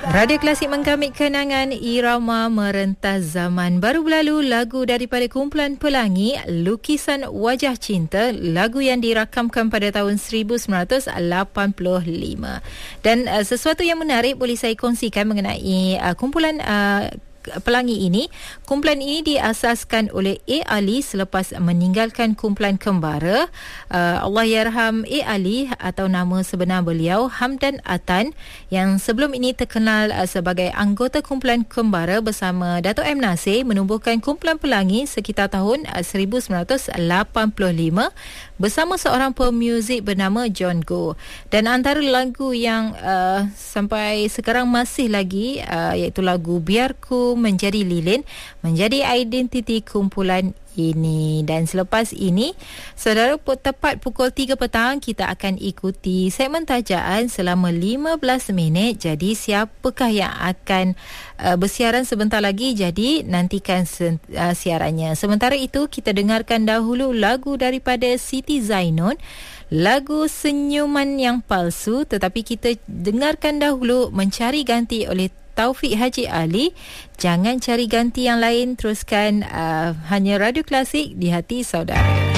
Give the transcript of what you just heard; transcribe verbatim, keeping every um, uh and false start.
Radio Klasik menggamit kenangan irama merentas zaman. Baru berlalu lagu daripada kumpulan Pelangi, Lukisan Wajah Cinta, lagu yang dirakamkan pada tahun seribu sembilan ratus lapan puluh lima. Dan uh, sesuatu yang menarik boleh saya kongsikan mengenai uh, kumpulan uh, Pelangi ini. Kumpulan ini diasaskan oleh A. Ali selepas meninggalkan kumpulan kembara. Uh, Allahyarham A. Ali atau nama sebenar beliau Hamdan Atan, yang sebelum ini terkenal uh, sebagai anggota kumpulan kembara bersama Dato' M. Nasir, menubuhkan kumpulan Pelangi sekitar tahun uh, seribu sembilan ratus lapan puluh lima bersama seorang pemuzik bernama John Goh. Dan antara lagu yang uh, sampai sekarang masih lagi uh, iaitu lagu Biarku Menjadi Lilin menjadi identiti kumpulan ini. Dan selepas ini, saudara, tepat pukul tiga petang kita akan ikuti segmen tajaan selama lima belas minit. Jadi siapakah yang akan uh, bersiaran sebentar lagi? Jadi nantikan se- uh, siarannya. Sementara itu, kita dengarkan dahulu lagu daripada Siti Zainun, lagu Senyuman Yang Palsu. Tetapi kita dengarkan dahulu Mencari Ganti oleh Taufik Haji Ali. Jangan cari ganti yang lain, teruskan uh, hanya Radio Klasik di hati saudara.